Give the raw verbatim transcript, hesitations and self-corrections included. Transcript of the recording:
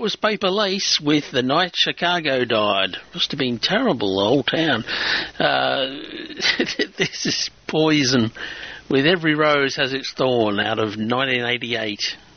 was Paper Lace with The Night Chicago Died. Must have been terrible, the whole town. Uh, this is Poison with Every Rose Has Its Thorn out of nineteen eighty-eight.